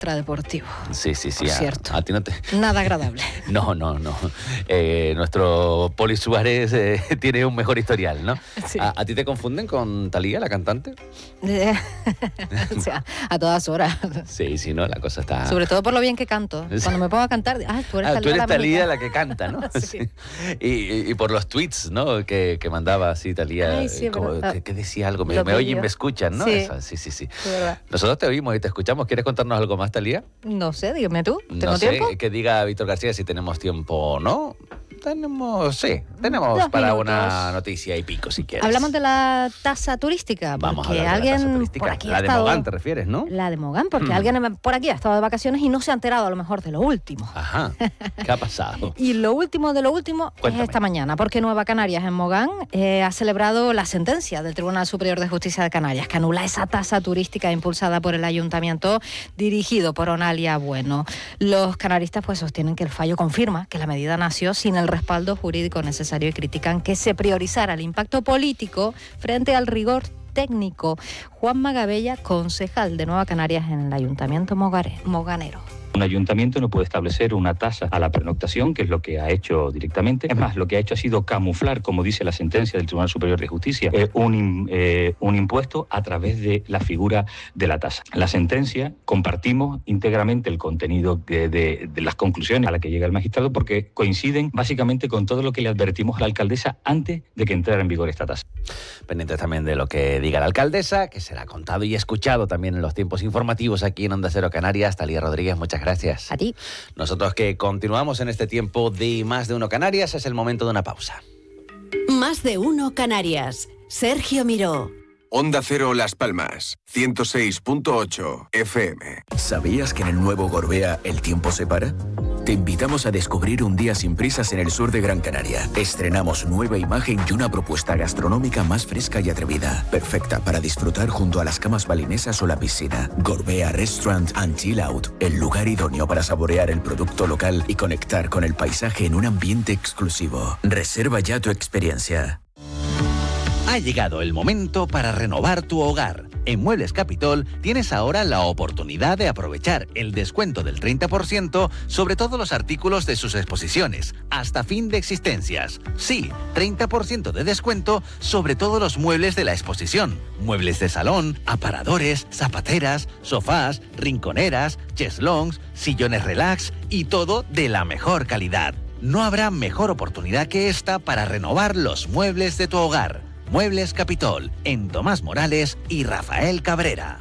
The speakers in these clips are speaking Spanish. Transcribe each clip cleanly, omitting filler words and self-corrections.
extradeportivo. Sí. Cierto. A ti no te... Nada agradable. No. Nuestro Poli Suárez tiene un mejor historial, ¿no? Sí. ¿A ti te confunden con Thalía, la cantante? O sea, a todas horas. Sí, ¿no? La cosa está... Sobre todo por lo bien que canto. Cuando me pongo a cantar, tú eres Thalía la que canta, ¿no? Sí. Y por los tweets, ¿no? Que mandaba así Thalía, Ay, sí, que decía algo, me Lo oyen, pidió. me escuchan, ¿no? Sí. Eso, sí. De verdad. Nosotros te oímos y te escuchamos. ¿Quieres contarnos algo más, Thalía? No sé, dígame tú. ¿Tengo No sé, tiempo? que diga Víctor García si tenemos tiempo o no. Tenemos 2 para minutos. una noticia y pico, si quieres. Hablamos de la tasa turística. Vamos a porque hablar de la tasa alguien turística. por aquí La ha de estado... Mogán, ¿te refieres, no? La de Mogán, porque alguien por aquí ha estado de vacaciones y no se ha enterado a lo mejor de lo último. Ajá, ¿qué ha pasado? Y lo último de lo último Cuéntame. es esta mañana, porque Nueva Canarias en Mogán ha celebrado la sentencia del Tribunal Superior de Justicia de Canarias, que anula esa tasa turística impulsada por el ayuntamiento dirigido por Onalia Bueno. Los canaristas pues sostienen que el fallo confirma que la medida nació sin el respaldo jurídico necesario y critican que se priorizara el impacto político frente al rigor técnico. Juan Magabella, concejal de Nueva Canarias en el ayuntamiento moganero. Un ayuntamiento no puede establecer una tasa a la pernoctación, que es lo que ha hecho directamente. Es más, lo que ha hecho ha sido camuflar, como dice la sentencia del Tribunal Superior de Justicia, un impuesto a través de la figura de la tasa. La sentencia, compartimos íntegramente el contenido de las conclusiones a las que llega el magistrado, porque coinciden básicamente con todo lo que le advertimos a la alcaldesa antes de que entrara en vigor esta tasa. Pendientes también de lo que diga la alcaldesa, que será contado y escuchado también en los tiempos informativos aquí en Onda Cero Canarias. Thalía Rodríguez, muchas gracias. A ti. Nosotros que continuamos en este tiempo de Más de Uno Canarias, es el momento de una pausa. Más de Uno Canarias. Sergio Miró. Onda Cero Las Palmas, 106.8 FM. ¿Sabías que en el nuevo Gorbea el tiempo se para? Te invitamos a descubrir un día sin prisas en el sur de Gran Canaria. Estrenamos nueva imagen y una propuesta gastronómica más fresca y atrevida. Perfecta para disfrutar junto a las camas balinesas o la piscina. Gorbea Restaurant and Chill Out. El lugar idóneo para saborear el producto local y conectar con el paisaje en un ambiente exclusivo. Reserva ya tu experiencia. Ha llegado el momento para renovar tu hogar. En Muebles Capitol tienes ahora la oportunidad de aprovechar el descuento del 30% sobre todos los artículos de sus exposiciones, hasta fin de existencias. Sí, 30% de descuento sobre todos los muebles de la exposición. Muebles de salón, aparadores, zapateras, sofás, rinconeras, cheslongs, sillones relax y todo de la mejor calidad. No habrá mejor oportunidad que esta para renovar los muebles de tu hogar. Muebles Capitol, en Tomás Morales y Rafael Cabrera.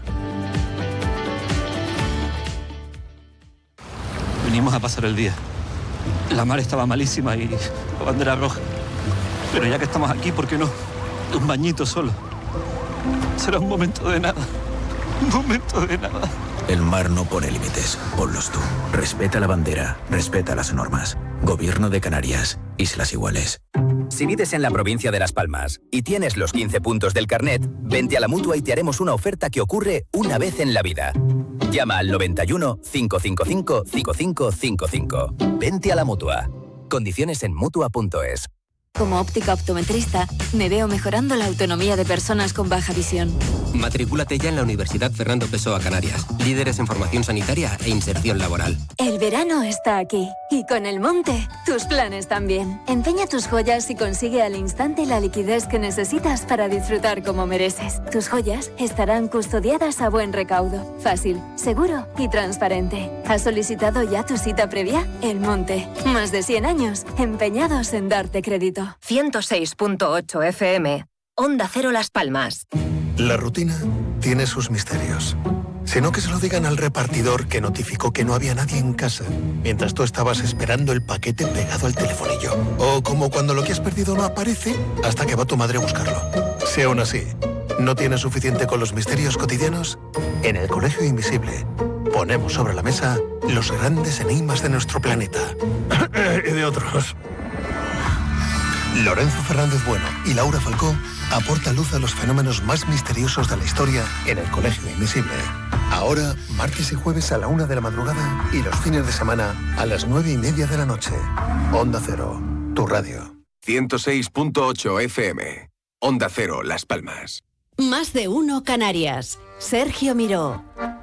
Venimos a pasar el día. La mar estaba malísima y la bandera roja. Pero ya que estamos aquí, ¿por qué no? Un bañito solo. Será un momento de nada. Un momento de nada. El mar no pone límites, ponlos tú. Respeta la bandera, respeta las normas. Gobierno de Canarias, Islas Iguales. Si vives en la provincia de Las Palmas y tienes los 15 puntos del carnet, vente a la Mutua y te haremos una oferta que ocurre una vez en la vida. Llama al 91 555 5555. Vente a la Mutua. Condiciones en Mutua.es. Como óptica optometrista, me veo mejorando la autonomía de personas con baja visión. Matricúlate ya en la Universidad Fernando Pessoa Canarias. Líderes en formación sanitaria e inserción laboral. El verano está aquí. Y con el monte, tus planes también. Empeña tus joyas y consigue al instante la liquidez que necesitas para disfrutar como mereces. Tus joyas estarán custodiadas a buen recaudo. Fácil, seguro y transparente. ¿Has solicitado ya tu cita previa? El monte. Más de 100 años empeñados en darte crédito. 106.8 FM. Onda Cero Las Palmas. La rutina tiene sus misterios. Si no, que se lo digan al repartidor que notificó que no había nadie en casa mientras tú estabas esperando el paquete pegado al telefonillo. O como cuando lo que has perdido no aparece hasta que va tu madre a buscarlo. Si aún así no tienes suficiente con los misterios cotidianos, en el Colegio Invisible ponemos sobre la mesa los grandes enigmas de nuestro planeta y de otros. Lorenzo Fernández Bueno y Laura Falcó aportan luz a los fenómenos más misteriosos de la historia en el Colegio Invisible. Ahora, martes y jueves a la 1 de la madrugada y los fines de semana a las 9:30 de la noche. Onda Cero, tu radio. 106.8 FM. Onda Cero Las Palmas. Más de Uno Canarias. Sergio Miró.